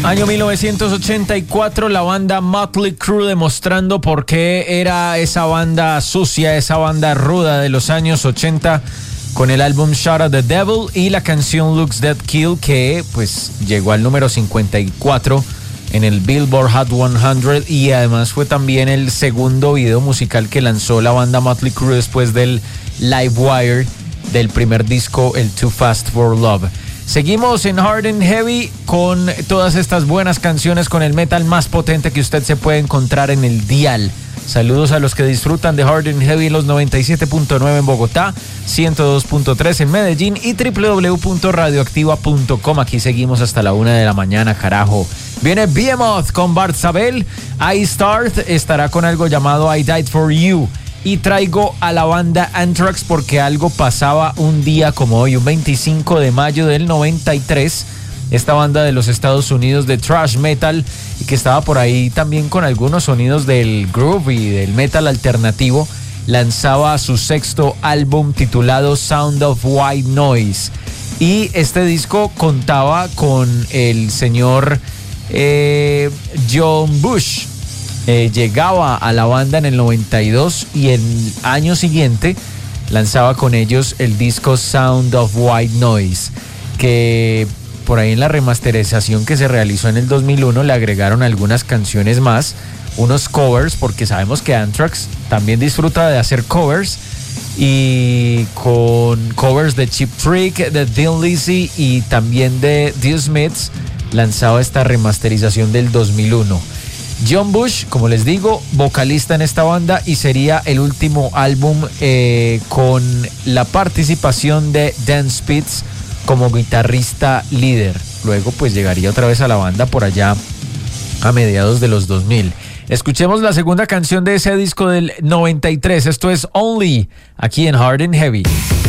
Año 1984, la banda Mötley Crüe demostrando por qué era esa banda sucia, esa banda ruda de los años 80 con el álbum Shout at the Devil y la canción Looks Dead Kill, que pues llegó al número 54 en el Billboard Hot 100 y además fue también el segundo video musical que lanzó la banda Mötley Crüe después del Live Wire del primer disco, el Too Fast for Love. Seguimos en Hard and Heavy con todas estas buenas canciones, con el metal más potente que usted se puede encontrar en el dial. Saludos a los que disfrutan de Hard and Heavy en los 97.9 en Bogotá, 102.3 en Medellín y www.radioactiva.com. Aquí seguimos hasta la 1 de la mañana, carajo. Viene Behemoth con Bart Sabel. iStart estará con algo llamado I Died For You. Y traigo a la banda Anthrax porque algo pasaba un día como hoy, un 25 de mayo del 93. Esta banda de los Estados Unidos de thrash metal y que estaba por ahí también con algunos sonidos del groove y del metal alternativo, lanzaba su sexto álbum titulado Sound of White Noise. Y este disco contaba con el señor John Bush. Llegaba a la banda en el 92 y el año siguiente lanzaba con ellos el disco Sound of White Noise, que por ahí en la remasterización que se realizó en el 2001 le agregaron algunas canciones más, unos covers, porque sabemos que Anthrax también disfruta de hacer covers, y con covers de Cheap Trick, de Thin Lizzy y también de The Smiths lanzaba esta remasterización del 2001. John Bush, como les digo, vocalista en esta banda, y sería el último álbum con la participación de Dan Spitz como guitarrista líder. Luego pues llegaría otra vez a la banda por allá a mediados de los 2000. Escuchemos la segunda canción de ese disco del 93. Esto es Only, aquí en Hard and Heavy.